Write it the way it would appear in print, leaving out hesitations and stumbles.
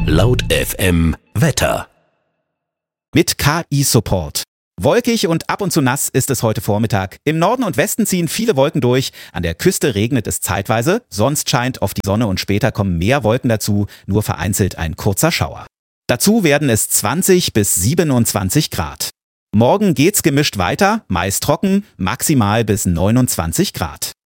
Laut FM Wetter. Mit KI-Support. Wolkig und ab und zu nass ist es heute Vormittag. Im Norden und Westen ziehen viele Wolken durch. An der Küste regnet es zeitweise. Sonst scheint oft die Sonne und später kommen mehr Wolken dazu. Nur vereinzelt ein kurzer Schauer. Dazu werden es 20 bis 27 Grad. Morgen geht's gemischt weiter, meist trocken, maximal bis 29 Grad.